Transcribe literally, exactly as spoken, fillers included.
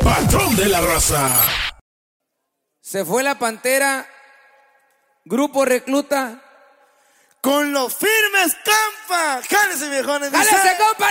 patrón de la raza. Se fue la Pantera, Grupo Recluta. Con los firmes, compa. Jálese, viejones. ¡Jálese, compa!